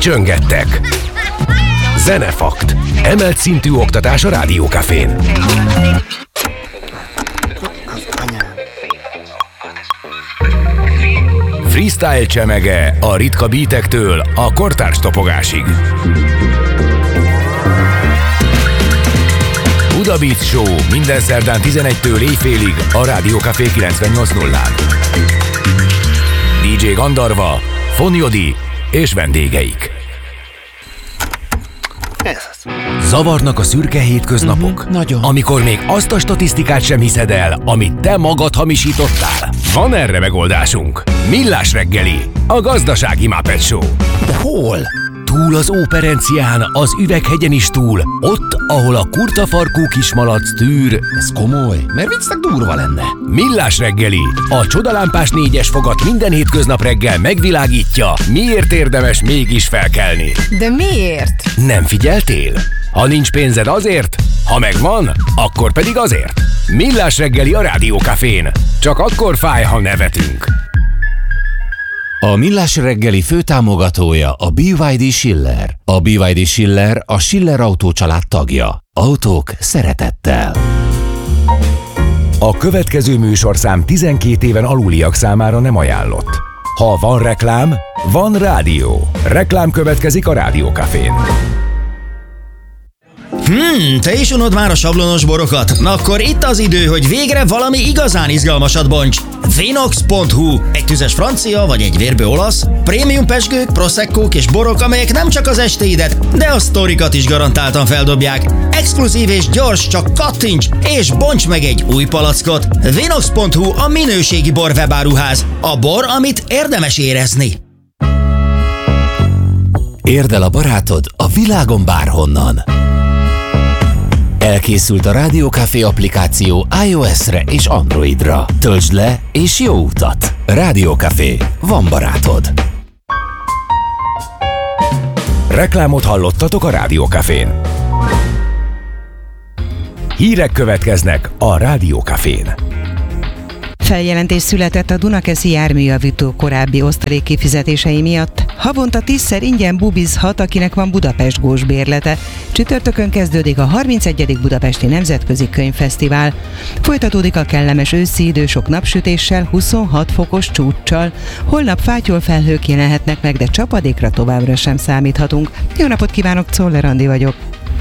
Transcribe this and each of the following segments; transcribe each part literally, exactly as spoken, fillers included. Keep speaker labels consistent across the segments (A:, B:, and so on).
A: Csöngettek. Zenefakt. Emelt szintű oktatás a Rádió Cafén. Freestyle csemege a ritka beatektől a kortárs topogásig. Buda Beat Show minden szerdán tizenegytől éjfélig a Rádió Café kilencvennyolc nullán. dé dzsé Gandarva, Fonyodi és vendégeik. Zavarnak a szürke hétköznapok?
B: Uh-huh, nagyon.
A: Amikor még azt a statisztikát sem hiszed el, amit te magad hamisítottál? Van erre megoldásunk. Millás reggeli, a gazdasági Muppet Show.
B: De hol?
A: Túl az Óperencián, az Üveghegyen is túl, ott, ahol a kurtafarkú kismalac tűr.
B: Ez komoly, mert viccnek durva lenne.
A: Millás reggeli, a csodalámpás négyes fogat minden hétköznap reggel megvilágítja, miért érdemes mégis felkelni.
C: De miért?
A: Nem figyeltél? Ha nincs pénzed azért, ha megvan, akkor pedig azért. Millás reggeli a Rádió Cafén. Csak akkor fáj, ha nevetünk.
B: A Millás reggeli főtámogatója a bé vé dé Schiller. A bé vé dé Schiller a Schiller Autó család tagja. Autók szeretettel.
A: A következő műsorszám tizenkét éven aluliak számára nem ajánlott. Ha van reklám, van rádió. Reklám következik a Rádió Cafén.
D: Hmm, te is unod már a sablonos borokat? Na akkor itt az idő, hogy végre valami igazán izgalmasat bonts. Vinox pont hu. Egy tüzes francia vagy egy vérbő olasz, prémium pezsgők, proseccók és borok, amelyek nem csak az estéidet, de a sztorikat is garantáltan feldobják. Exkluzív és gyors, csak kattints és bonts meg egy új palackot. Vinox pont hu a minőségi bor webáruház. A bor, amit érdemes érezni.
B: Érd el a barátod a világon bárhonnan. Elkészült a Rádió Café applikáció iOS-re és Androidra. Töltsd le és jó utat! Rádió Café. Van barátod.
A: Reklámot hallottatok a Rádió Cafén. Hírek következnek a Rádió Cafén.
E: Feljelentés született a Dunakeszi járműjavító korábbi osztalék kifizetései miatt. Havonta tízszer ingyen bubizhat, akinek van Budapest Gós bérlete. Csütörtökön kezdődik a harmincegyedik Budapesti Nemzetközi Könyvfesztivál. Folytatódik a kellemes őszi idő sok napsütéssel, huszonhat fokos csúccsal. Holnap fátyolfelhők jelenhetnek meg, de csapadékra továbbra sem számíthatunk. Jó napot kívánok, Czoller Andi vagyok.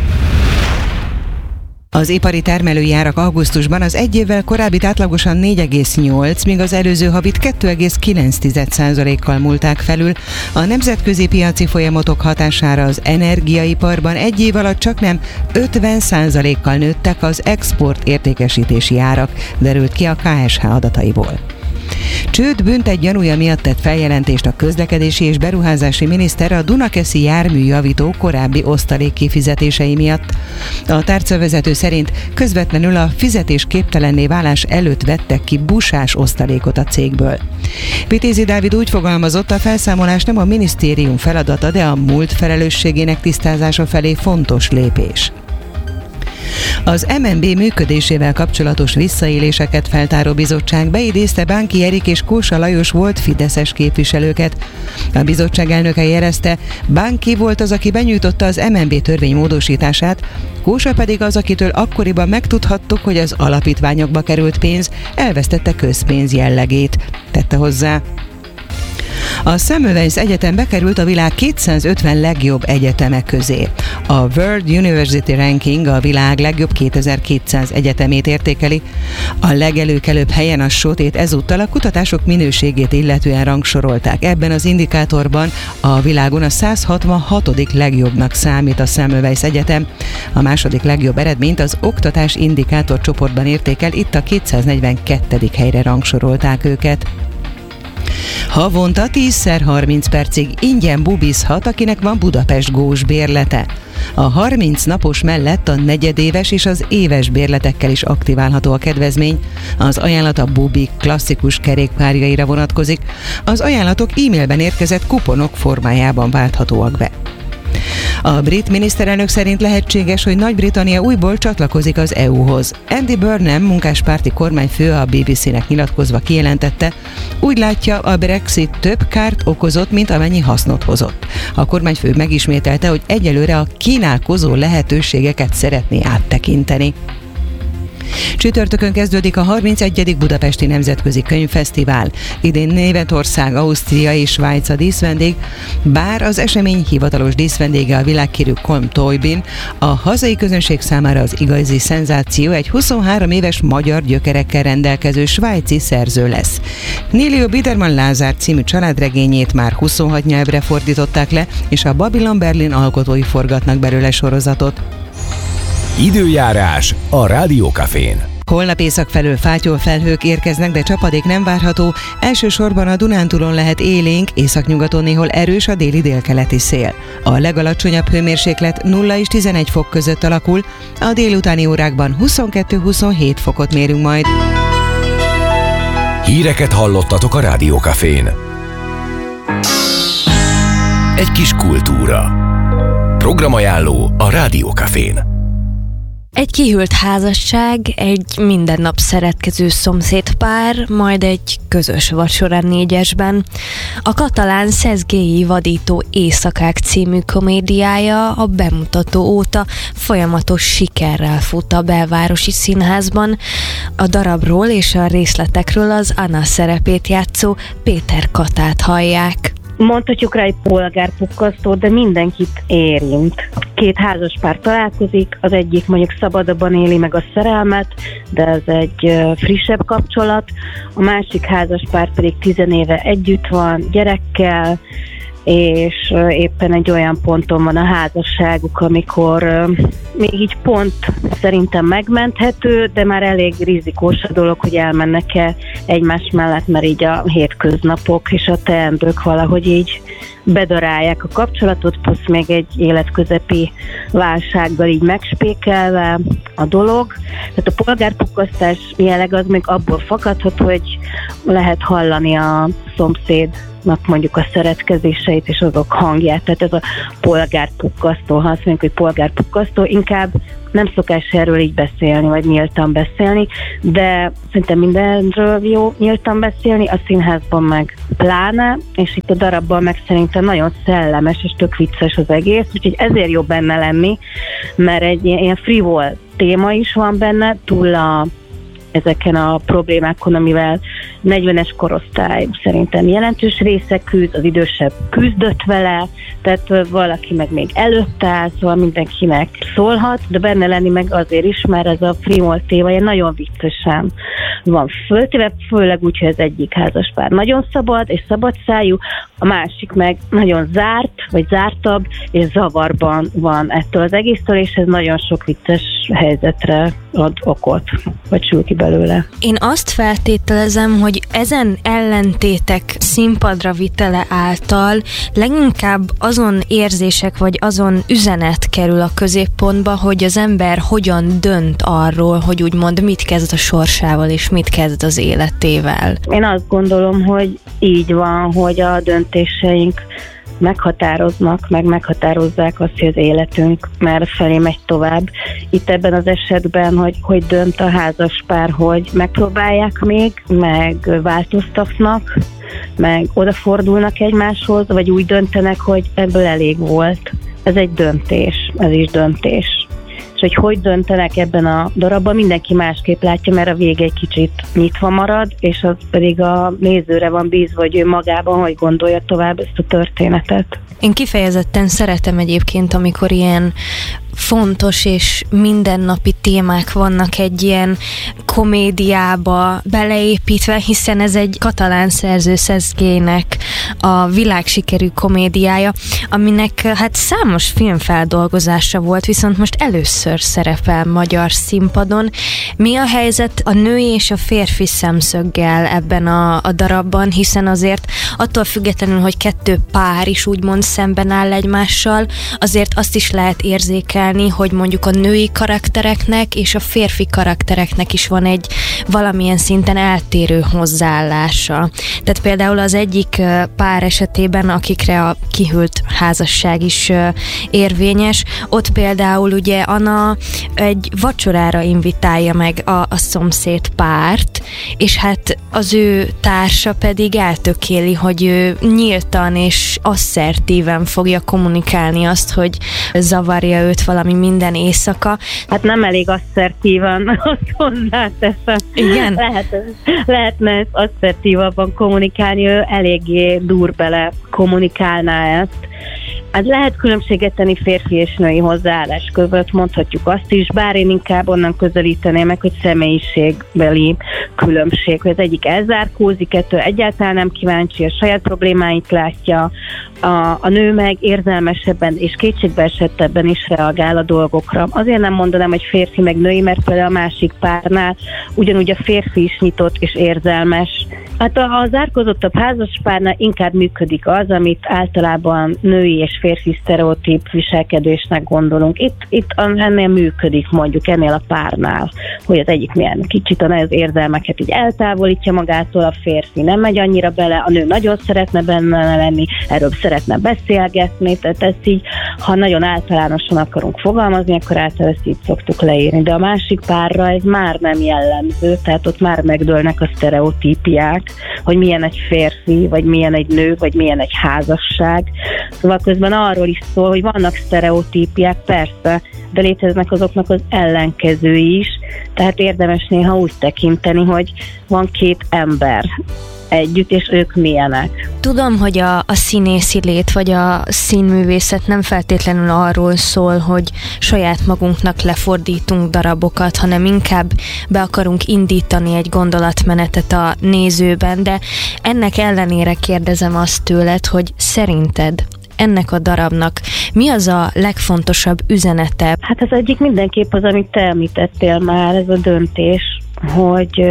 E: Az ipari termelői árak augusztusban az egy évvel korábbit átlagosan négy egész nyolc, míg az előző havit két egész kilenc százalékkal múlták felül. A nemzetközi piaci folyamatok hatására az energiaiparban egy év alatt csaknem ötven százalékkal nőttek az export értékesítési árak, derült ki a ká es há adataiból. Csőd büntet gyanúja miatt tett feljelentést a közlekedési és beruházási miniszter a Dunakeszi járműjavító korábbi osztalék kifizetései miatt. A tárcavezető szerint közvetlenül a fizetésképtelenné válás előtt vettek ki busás osztalékot a cégből. Vitézi Dávid úgy fogalmazott, a felszámolás nem a minisztérium feladata, de a múlt felelősségének tisztázása felé fontos lépés. Az em en bé működésével kapcsolatos visszaéléseket feltáró bizottság beidézte Bánki Erik és Kósa Lajos volt fideszes képviselőket. A bizottság elnöke jelezte, Bánki volt az, aki benyújtotta az em en bé törvény módosítását, Kósa pedig az, akitől akkoriban megtudhattuk, hogy az alapítványokba került pénz elvesztette közpénz jellegét, tette hozzá. A Semmelweis Egyetem bekerült a világ kétszázötven legjobb egyetemek közé. A World University Ranking a világ legjobb kétezer-kétszáz egyetemét értékeli. A legelőkelőbb helyen a sótét ezúttal a kutatások minőségét illetően rangsorolták. Ebben az indikátorban a világon a száz hatvanhatodik legjobbnak számít a Semmelweis Egyetem. A második legjobb eredményt az oktatás indikátor csoportban értékel, itt a kétszáznegyvenkettedik helyre rangsorolták őket. Havonta tízszer harminc percig ingyen bubizhat, akinek van Budapest Gós bérlete. A harminc napos mellett a negyedéves és az éves bérletekkel is aktiválható a kedvezmény. Az ajánlat a Bubi klasszikus kerékpárjaira vonatkozik. Az ajánlatok e-mailben érkezett kuponok formájában válthatóak be. A brit miniszterelnök szerint lehetséges, hogy Nagy-Britannia újból csatlakozik az é u-hoz. Andy Burnham, munkáspárti kormányfő, a bé bé cé-nek nyilatkozva kijelentette, úgy látja, a Brexit több kárt okozott, mint amennyi hasznot hozott. A kormányfő megismételte, hogy egyelőre a kínálkozó lehetőségeket szeretné áttekinteni. Csütörtökön kezdődik a harmincegyedik Budapesti Nemzetközi Könyvfesztivál. Idén Németország, Ausztria és Svájc a díszvendég, bár az esemény hivatalos díszvendége a világhírű Colm Tóibín, a hazai közönség számára az igazi szenzáció egy huszonhárom éves magyar gyökerekkel rendelkező svájci szerző lesz. Nélio Biedermann Lázár című családregényét már huszonhat nyelvre fordították le, és a Babylon Berlin alkotói forgatnak belőle sorozatot.
A: Időjárás a Rádiókafén.
E: Holnap észak felől fátyol felhők érkeznek, de csapadék nem várható. Elsősorban a Dunántúlon lehet élénk, északnyugaton néhol erős a déli délkeleti szél. A legalacsonyabb hőmérséklet nulla és tizenegy fok között alakul, a délutáni órákban huszonkettő-huszonhét fokot mérünk majd.
A: Híreket hallottatok a Rádiókafén. Egy kis kultúra. Programajánló a Rádiókafén.
C: Egy kihűlt házasság, egy minden nap szeretkező szomszédpár, majd egy közös vacsora négyesben. A katalán Szeszgélyi vadító éjszakák című komédiája a bemutató óta folyamatos sikerrel fut a belvárosi színházban. A darabról és a részletekről az Anna szerepét játszó Péter Katát hallják.
F: Mondhatjuk rá egy polgárpukkasztó, de mindenkit érint. Két házaspár találkozik, az egyik mondjuk szabadabban éli meg a szerelmet, de ez egy frissebb kapcsolat, a másik házaspár pedig tizenéve együtt van, gyerekkel, és éppen egy olyan ponton van a házasságuk, amikor még így pont szerintem megmenthető, de már elég rizikós a dolog, hogy elmennek-e egymás mellett, mert így a hétköznapok és a teendők valahogy így bedarálják a kapcsolatot, plusz még egy életközepi válsággal így megspékelve a dolog. Tehát a polgárpukkasztás jelleg az még abból fakadhat, hogy lehet hallani a szomszédnak mondjuk a szeretkezéseit és azok hangját. Tehát ez a polgárpukkasztó, ha azt mondjuk, hogy polgárpukkasztó, inkább nem szokás erről így beszélni, vagy nyíltan beszélni, de szerintem mindenről jó nyíltan beszélni, a színházban meg pláne, és itt a darabban meg szerintem nagyon szellemes és tök vicces az egész, úgyhogy ezért jobb benne lenni, mert egy ilyen frivol téma is van benne, túl a ezeken a problémákon, amivel negyvenes korosztály szerintem jelentős része küzd, az idősebb küzdött vele, tehát valaki meg még előtt áll, szóval mindenkinek szólhat, de benne lenni meg azért is, mert ez a frivol téma nagyon viccesen van föltéve, főleg úgy, hogy az egyik házaspár nagyon szabad és szabadszájú, a másik meg nagyon zárt, vagy zártabb, és zavarban van ettől az egésztől, és ez nagyon sok vicces helyzetre ad okot, vagy sül ki belőle.
C: Én azt feltételezem, hogy ezen ellentétek színpadra vitele által leginkább azon érzések, vagy azon üzenet kerül a középpontba, hogy az ember hogyan dönt arról, hogy úgymond mit kezd a sorsával, és mit kezd az életével.
F: Én azt gondolom, hogy így van, hogy a döntéseink meghatároznak, meg meghatározzák azt, hogy az életünk már felé megy tovább. Itt ebben az esetben, hogy, hogy dönt a házaspár, hogy megpróbálják még, meg változtatnak, meg odafordulnak egymáshoz, vagy úgy döntenek, hogy ebből elég volt. Ez egy döntés, ez is döntés. És hogy hogy döntenek ebben a darabban, mindenki másképp látja, mert a vége egy kicsit nyitva marad, és az pedig a nézőre van bízva, hogy ő magában hogy gondolja tovább ezt a történetet.
C: Én kifejezetten szeretem egyébként, amikor ilyen fontos és mindennapi témák vannak egy ilyen komédiába beleépítve, hiszen ez egy katalán szerző Szeszgélynek a világsikerű komédiája, aminek hát számos filmfeldolgozása volt, viszont most először először szerepel magyar színpadon. Mi a helyzet a női és a férfi szemszöggel ebben a, a darabban, hiszen azért attól függetlenül, hogy kettő pár is úgymond szemben áll egymással, azért azt is lehet érzékelni, hogy mondjuk a női karaktereknek és a férfi karaktereknek is van egy valamilyen szinten eltérő hozzáállása. Tehát például az egyik pár esetében, akikre a kihűlt házasság is érvényes, ott például ugye Anna egy vacsorára invitálja meg a, a szomszéd párt, és hát az ő társa pedig eltökéli, hogy ő nyíltan és asszertíven fogja kommunikálni azt, hogy zavarja őt valami minden éjszaka.
F: Hát nem elég asszertívan, azt hozzáteszem.
C: Igen?
F: Lehet, lehetne ezt asszertívabban kommunikálni, ő eléggé dur bele kommunikálná ezt. Hát lehet különbséget tenni férfi és női hozzáállás között, mondhatjuk azt is, bár én inkább onnan közelíteném meg, hogy személyiségbeli különbség. Az egyik elzárkózik, kettő egyáltalán nem kíváncsi, a saját problémáit látja, a, a nő meg érzelmesebben és kétségbeesettebben is reagál a dolgokra. Azért nem mondanám, hogy férfi meg női, mert például a másik párnál ugyanúgy a férfi is nyitott és érzelmes. Hát a zárkózottabb házaspárnál inkább működik az, amit általában női és férfi sztereotíp viselkedésnek gondolunk. Itt, itt ennél működik mondjuk ennél a párnál, hogy az egyik milyen kicsit az érzelmeket így eltávolítja magától, a férfi nem megy annyira bele, a nő nagyon szeretne benne lenni, erről szeretne beszélgetni, tehát ezt így, ha nagyon általánosan akarunk fogalmazni, akkor általában ezt így szoktuk leírni, de a másik párra ez már nem jellemző, tehát ott már megdőlnek a sztereotípiák, hogy milyen egy férfi, vagy milyen egy nő, vagy milyen egy házasság. Szóval közben arról is szól, hogy vannak sztereotípiák, persze, de léteznek azoknak az ellenkezői is, tehát érdemes néha úgy tekinteni, hogy van két ember együtt, és ők milyenek.
C: Tudom, hogy a, a színészi lét, vagy a színművészet nem feltétlenül arról szól, hogy saját magunknak lefordítunk darabokat, hanem inkább be akarunk indítani egy gondolatmenetet a nézőben, de ennek ellenére kérdezem azt tőled, hogy szerinted ennek a darabnak mi az a legfontosabb üzenete?
F: Hát az egyik mindenképp az, amit te említettél már, ez a döntés, hogy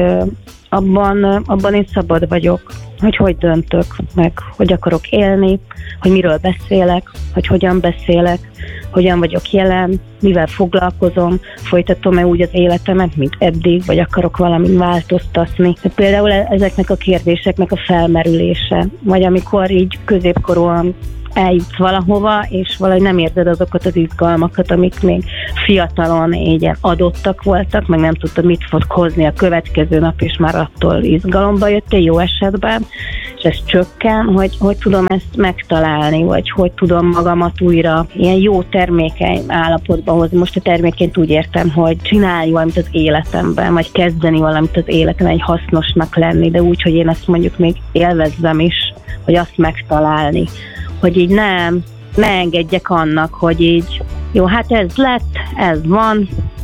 F: abban, abban én szabad vagyok, hogy hogy döntök meg, hogy akarok élni, hogy miről beszélek, hogy hogyan beszélek, hogyan vagyok jelen, mivel foglalkozom, folytatom-e úgy az életemet, mint eddig, vagy akarok valamin változtatni. De például ezeknek a kérdéseknek a felmerülése, vagy amikor így középkorúan eljutsz valahova, és valahogy nem érzed azokat az izgalmakat, amik még fiatalon így adottak voltak, meg nem tudtad, mit fog hozni a következő nap, és már attól izgalomba jöttél jó esetben, és ez csökken, hogy, hogy tudom ezt megtalálni, vagy hogy tudom magamat újra ilyen jó termékeny állapotba hozni. Most a terméként úgy értem, hogy csinálni valamit az életemben, vagy kezdeni valamit az életemben, egy hasznosnak lenni, de úgy, hogy én ezt mondjuk még élvezzem is, hogy azt megtalálni. Hogy így nem, ne engedjek annak, hogy így jó, hát ez lett, ez van,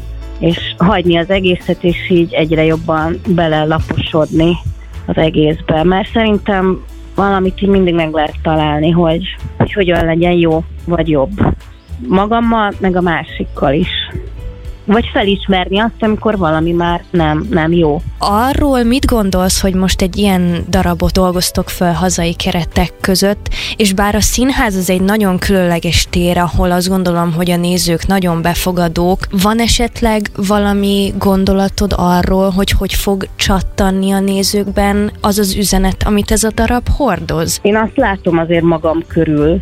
F: és hagyni az egészet, és így egyre jobban belelaposodni az egészbe. Mert szerintem valamit így mindig meg lehet találni, hogy, hogy hogyan legyen jó, vagy jobb. Magammal, meg a másikkal is. Vagy felismerni azt, amikor valami már nem, nem jó.
C: Arról mit gondolsz, hogy most egy ilyen darabot dolgoztok fel hazai keretek között, és bár a színház az egy nagyon különleges tér, ahol azt gondolom, hogy a nézők nagyon befogadók, van esetleg valami gondolatod arról, hogy hogy fog csattanni a nézőkben az az üzenet, amit ez a darab hordoz?
F: Én azt látom azért magam körül,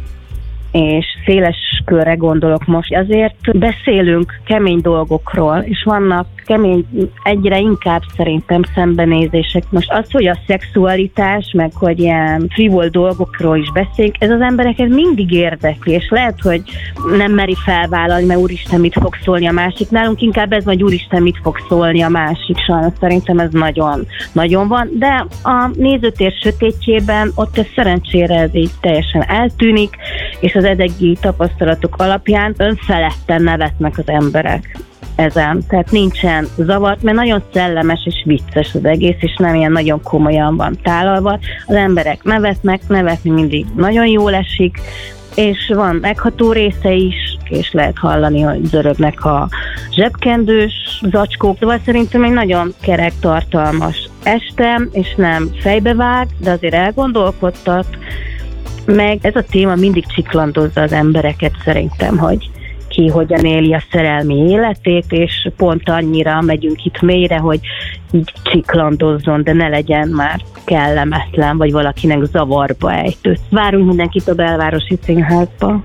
F: és széles körre gondolok most. Azért beszélünk kemény dolgokról, és vannak kemény, egyre inkább szerintem szembenézések. Most az, hogy a szexualitás, meg hogy ilyen frivol dolgokról is beszélünk, ez az embereket mindig érdekli, és lehet, hogy nem meri felvállalni, mert úristen, mit fog szólni a másik. Nálunk inkább ez, hogy úristen, mit fog szólni a másik. Sajnos szerintem ez nagyon, nagyon van, de a nézőtér sötétjében ott ez szerencsére ez így teljesen eltűnik, és az eddigi tapasztalatok alapján önfeledten nevetnek az emberek ezen. Tehát nincsen zavar, mert nagyon szellemes és vicces az egész, és nem ilyen nagyon komolyan van tálalva. Az emberek nevetnek, nevetni mindig nagyon jól esik, és van megható része is, és lehet hallani, hogy zörögnek a zsebkendős zacskók, de szerintem egy nagyon kerek, tartalmas este, és nem fejbevág, de azért elgondolkodtat, meg ez a téma mindig csiklandozza az embereket szerintem, hogy ki hogyan éli a szerelmi életét, és pont annyira megyünk itt mélyre, hogy így csiklandozzon, de ne legyen már kellemetlen, vagy valakinek zavarba ejtő. Várunk mindenkit a Belvárosi Színházba.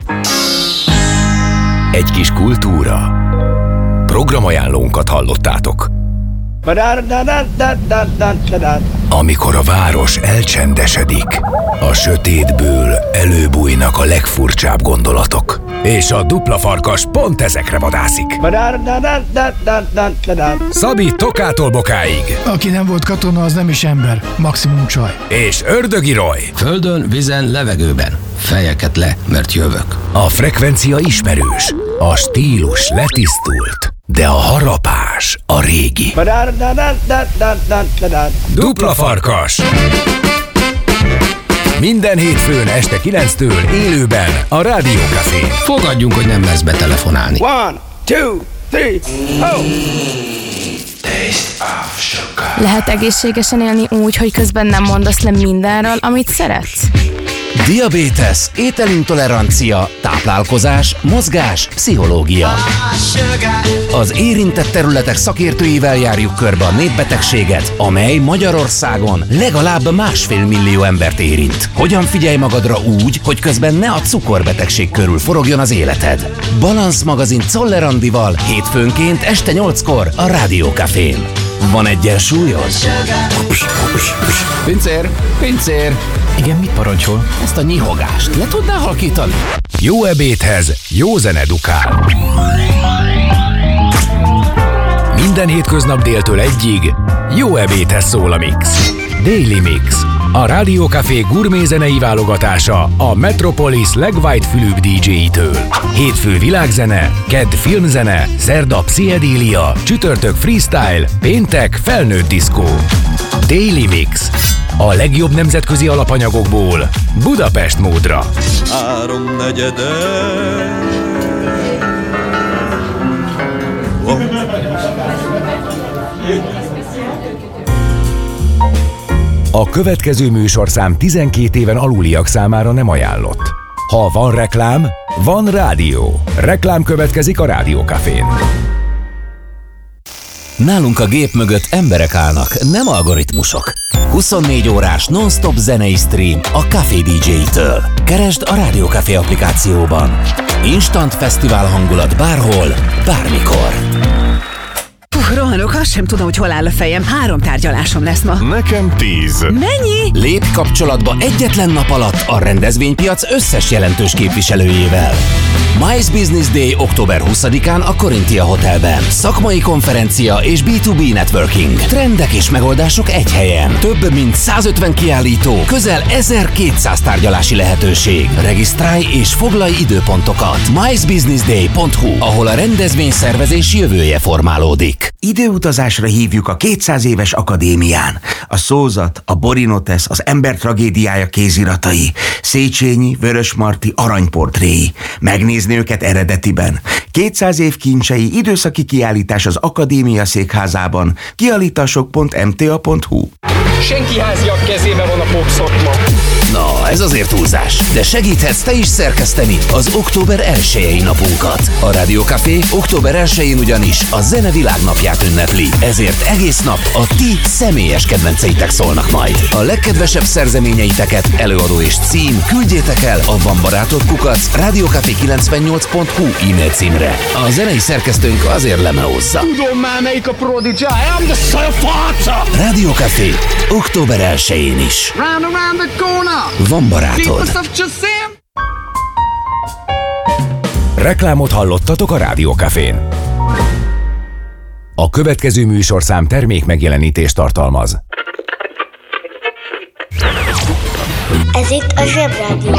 A: Egy kis kultúra. Programajánlónkat hallottátok. Amikor a város elcsendesedik, a sötétből előbújnak a legfurcsább gondolatok. És a dupla farkas pont ezekre vadászik. Szabi Tokától Bokáig.
G: Aki nem volt katona, az nem is ember, maximum csaj.
A: És Ördögi Roy.
H: Földön, vizen, levegőben. Fejeket le, mert jövök.
A: A frekvencia ismerős, a stílus letisztult, de a harapás a régi. Dupla farkas. Minden hétfőn este kilenctől élőben a Rádió Cafén.
H: Fogadjunk, hogy nem lesz betelefonálni.
I: One, two, three, oh!
J: Lehet egészségesen élni úgy, hogy közben nem mondasz le mindenről, amit szeretsz?
B: Diabétesz, ételintolerancia, táplálkozás, mozgás, pszichológia. Az érintett területek szakértőivel járjuk körbe a népbetegséget, amely Magyarországon legalább másfél millió embert érint. Hogyan figyelj magadra úgy, hogy közben ne a cukorbetegség körül forogjon az életed? Balansz magazin Czoller Andival hétfőnként este nyolckor a Rádió Cafén. Van egyensúlyod? Pincér, pincér!
G: Igen, mit parancsol?
B: Ezt a nyihogást le tudná halkítani?
A: Jó ebédhez jó zene dukál. Minden hétköznap déltől egyig jó ebédhez szól a Mix. Daily Mix. A Rádió Café gurmé zenei válogatása a Metropolis legwhite-fülűbb dé dzsé-től. Hétfő világzene, kedd filmzene, szerda pszichedélia, csütörtök freestyle, péntek felnőtt diszkó. Daily Mix. A legjobb nemzetközi alapanyagokból Budapest módra.
K: Három negyede.
A: A következő műsorszám tizenkét éven aluliak számára nem ajánlott. Ha van reklám, van rádió. Reklám következik a Rádió Cafén.
B: Nálunk a gép mögött emberek állnak, nem algoritmusok. huszonnégy órás non-stop zenei stream a Café dé dzsé-től. Keresd a Rádió Café applikációban. Instant fesztivál hangulat bárhol, bármikor.
L: Puh, rohanok, azt sem tudom, hogy hol áll a fejem. Három tárgyalásom lesz ma.
M: Nekem tíz.
L: Mennyi?
B: Lépj kapcsolatba egyetlen nap alatt a rendezvénypiac összes jelentős képviselőjével. Mice Business Day október huszadikán a Corinthia Hotelben. Szakmai konferencia és bé kettő bé networking. Trendek és megoldások egy helyen. Több mint százötven kiállító, közel ezerkétszáz tárgyalási lehetőség. Regisztrálj és foglalj időpontokat. mice business day pont hu, ahol a rendezvényszervezés jövője formálódik.
N: Időutazásra hívjuk a kétszáz éves akadémián. A szózat, a Borinotesz, az ember tragédiája kéziratai, Széchenyi, Vörösmarty aranyportréi. Megnézni őket eredetiben. kétszáz év kincsei időszaki kiállítás az Akadémia székházában. kiállítások pont em té á pont hu.
I: Senki háziak kezébe van a popszakma.
B: Na, ez azért túlzás, de segíthetsz te is szerkeszteni az október elsejei napunkat. A Rádió Café október elsején ugyanis a zene világnapját ünnepli, ezért egész nap a ti személyes kedvenceitek szólnak majd. A legkedvesebb szerzeményeiteket, előadó és cím küldjétek el a Van Barátod kukac rádiócafé kilencvennyolc pont hu e-mail címre. A zenei szerkesztőnk azért lemeózza.
I: Tudom már melyik a Prodigy, I am the Szalfáca!
B: Rádió Café október elsején is.
I: Round around the corner.
B: Van barátod.
A: Reklámot hallottatok a Rádió Cafén. A következő műsorszám termék megjelenítést tartalmaz.
O: Ez itt a Zsebrádió.